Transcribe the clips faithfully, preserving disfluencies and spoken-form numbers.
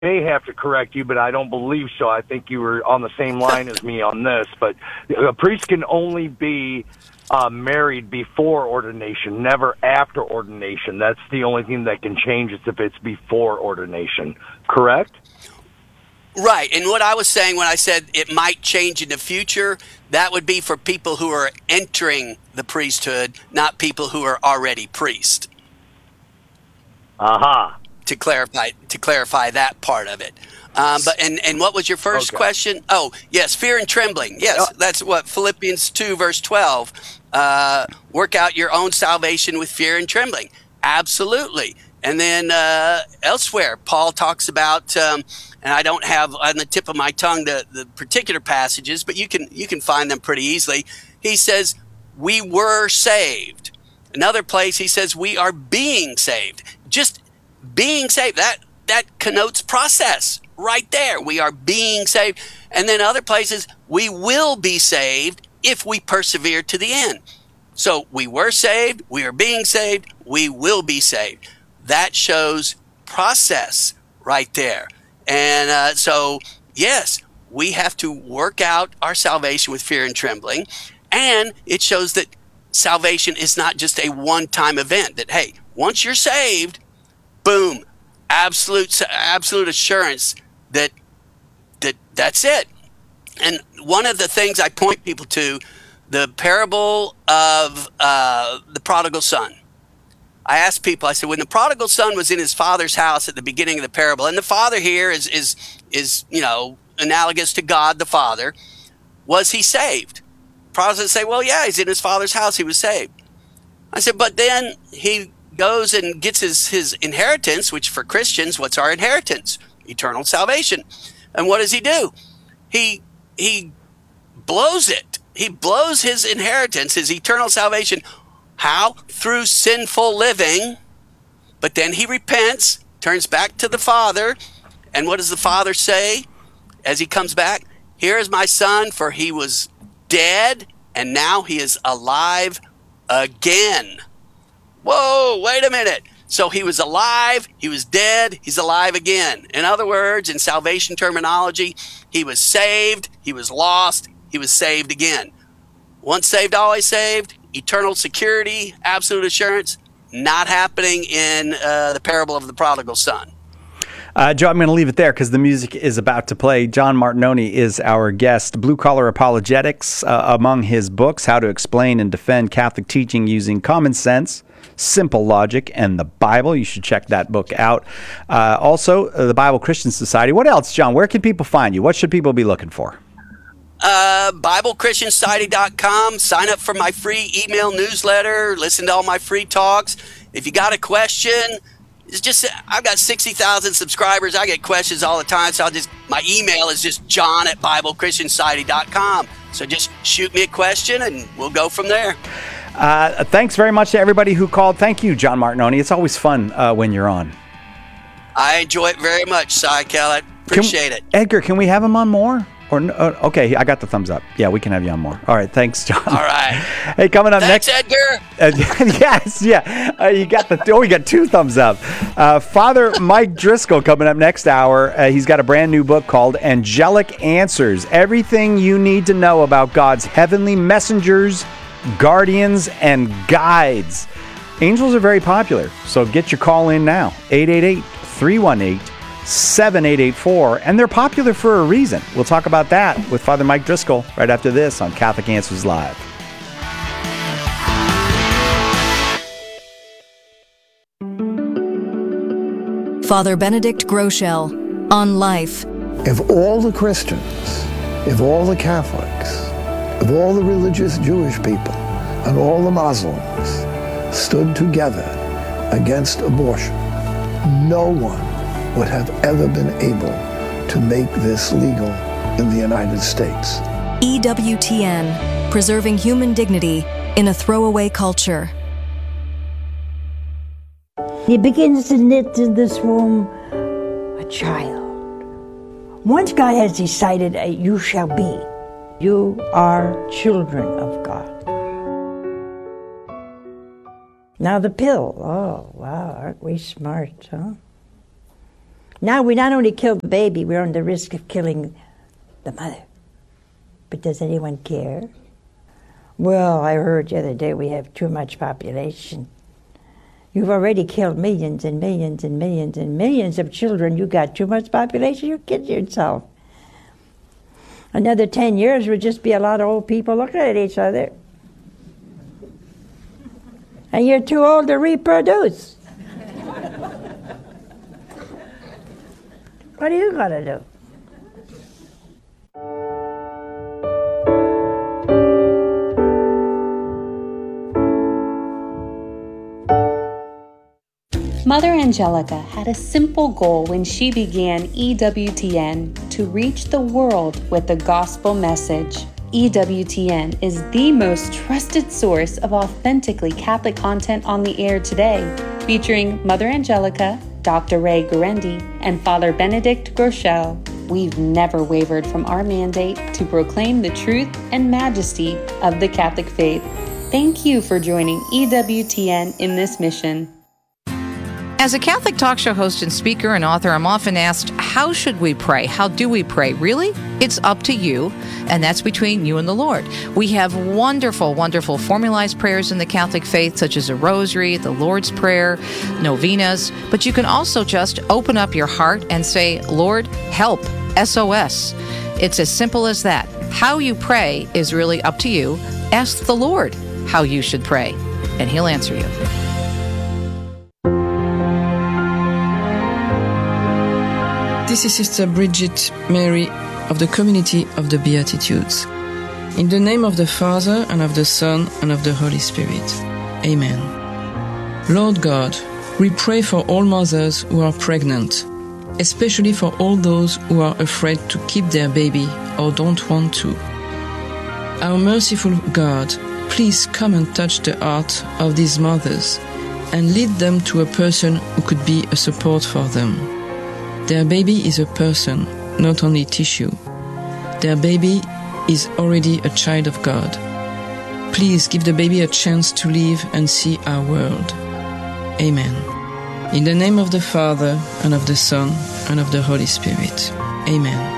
may have to correct you, but I don't believe so. I think you were on the same line as me on this. But a priest can only be uh, married before ordination, never after ordination. That's the only thing that can change is if it's before ordination. Correct? Right. And what I was saying when I said it might change in the future, that would be for people who are entering the priesthood, not people who are already priests. Aha. To clarify, to clarify that part of it. Um, but and, and what was your first Okay. question? Oh, yes, fear and trembling. Yes, that's what Philippians two, verse twelve. Uh, work out your own salvation with fear and trembling. Absolutely. And then uh, elsewhere, Paul talks about, um, and I don't have on the tip of my tongue the, the particular passages, but you can you can find them pretty easily. He says, we were saved. Another place he says, we are being saved. Just being saved, that that connotes process right there. We are being saved. And then other places, we will be saved if we persevere to the end. So we were saved, we are being saved, we will be saved. That shows process right there. And uh, so, yes, we have to work out our salvation with fear and trembling. And it shows that salvation is not just a one-time event, that, hey, once you're saved, boom, absolute absolute assurance that that that's it. And one of the things I point people to, the parable of uh, the prodigal son. I asked people, I said, when the prodigal son was in his father's house at the beginning of the parable, and the father here is is is you know analogous to God the Father, was he saved? Protestants say, well, yeah, he's in his father's house, he was saved. I said, but then he goes and gets his, his inheritance, which for Christians, what's our inheritance? Eternal salvation. And what does he do? He he blows it. He blows his inheritance, his eternal salvation. How? Through sinful living. But then he repents, turns back to the Father. And what does the Father say as he comes back? Here is my son, for he was dead, and now he is alive again. Whoa, wait a minute. So he was alive, he was dead, he's alive again. In other words, in salvation terminology, he was saved, he was lost, he was saved again. Once saved, always saved, eternal security, absolute assurance, not happening in uh, the parable of the prodigal son. Uh, Joe, I'm going to leave it there because the music is about to play. John Martignoni is our guest. Blue Collar Apologetics, uh, among his books, How to Explain and Defend Catholic Teaching Using Common Sense, Simple Logic, and the Bible. You should check that book out. Uh, also, uh, the Bible Christian Society. What else, John? Where can people find you? What should people be looking for? Uh, Bible Christian Society dot com. Sign up for my free email newsletter. Listen to all my free talks. If you got a question, it's just, I've got sixty thousand subscribers. I get questions all the time. So I'll just, my email is just john at Bible Christian Society dot com. So just shoot me a question and we'll go from there. Uh, thanks very much to everybody who called. Thank you, John Martignoni. It's always fun uh, when you're on. I enjoy it very much, Cy Cal. I appreciate can, it. Edgar, can we have him on more? Or uh, okay, I got the thumbs up. Yeah, we can have you on more. All right, thanks, John. All right. Hey, coming up thanks, next. Edgar. Uh, yes, yeah. Uh, you got the. Oh, we got two thumbs up. Uh, Father Mike Driscoll coming up next hour. Uh, he's got a brand new book called Angelic Answers: Everything You Need to Know About God's Heavenly Messengers, Guardians, and Guides. Angels are very popular, so get your call in now. eight eight eight, three one eight, seven eight eight four, and they're popular for a reason. We'll talk about that with Father Mike Driscoll right after this on Catholic Answers Live. Father Benedict Groeschel on life. If all the Christians, if all the Catholics, if all the religious Jewish people, and all the Muslims stood together against abortion, no one would have ever been able to make this legal in the United States. E W T N, preserving human dignity in a throwaway culture. He begins to knit in this womb a child. Once God has decided, uh, you shall be, you are children of God. Now the pill, oh wow, aren't we smart, huh? Now we not only kill the baby, we run the risk of killing the mother. But does anyone care? Well, I heard the other day we have too much population. You've already killed millions and millions and millions and millions of children. You got too much population, you're kidding yourself. Another ten years would just be a lot of old people looking at each other. And you're too old to reproduce. What are you going to do? Mother Angelica had a simple goal when she began E W T N: to reach the world with the gospel message. E W T N is the most trusted source of authentically Catholic content on the air today, featuring Mother Angelica, Doctor Ray Guarendi, and Father Benedict Groeschel. We've never wavered from our mandate to proclaim the truth and majesty of the Catholic faith. Thank you for joining E W T N in this mission. As a Catholic talk show host and speaker and author, I'm often asked, how should we pray? How do we pray? Really? It's up to you, and that's between you and the Lord. We have wonderful, wonderful formalized prayers in the Catholic faith, such as a rosary, the Lord's Prayer, novenas, but you can also just open up your heart and say, Lord, help, S O S. It's as simple as that. How you pray is really up to you. Ask the Lord how you should pray, and He'll answer you. This is Sister Bridget Mary of the Community of the Beatitudes. In the name of the Father, and of the Son, and of the Holy Spirit. Amen. Lord God, we pray for all mothers who are pregnant, especially for all those who are afraid to keep their baby or don't want to. Our merciful God, please come and touch the heart of these mothers and lead them to a person who could be a support for them. Their baby is a person, not only tissue. Their baby is already a child of God. Please give the baby a chance to live and see our world. Amen. In the name of the Father, and of the Son, and of the Holy Spirit. Amen.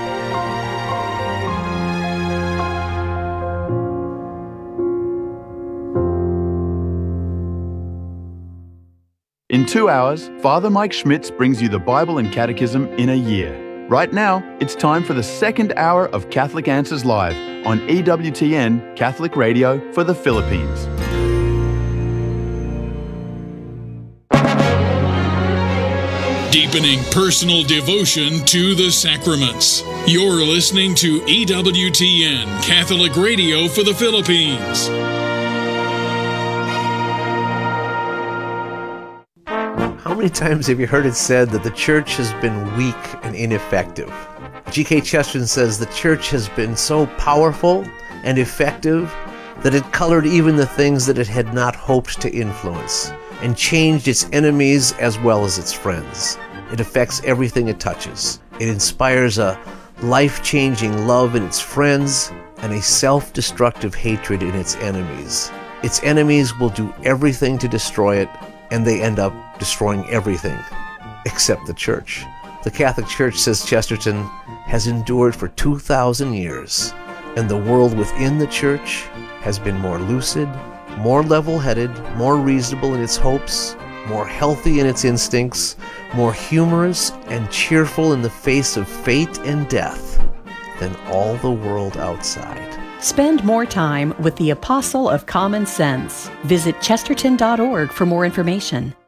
In two hours, Father Mike Schmitz brings you the Bible and Catechism in a year. Right now, it's time for the second hour of Catholic Answers Live on E W T N Catholic Radio for the Philippines. Deepening personal devotion to the sacraments. You're listening to E W T N Catholic Radio for the Philippines. How many times have you heard it said that the church has been weak and ineffective? G K Chesterton says the church has been so powerful and effective that it colored even the things that it had not hoped to influence, and changed its enemies as well as its friends. It affects everything it touches. It inspires a life-changing love in its friends and a self-destructive hatred in its enemies. Its enemies will do everything to destroy it, and they end up destroying everything except the church. The Catholic Church, says Chesterton, has endured for two thousand years, and the world within the church has been more lucid, more level-headed, more reasonable in its hopes, more healthy in its instincts, more humorous and cheerful in the face of fate and death than all the world outside. Spend more time with the Apostle of Common Sense. Visit chesterton dot org for more information.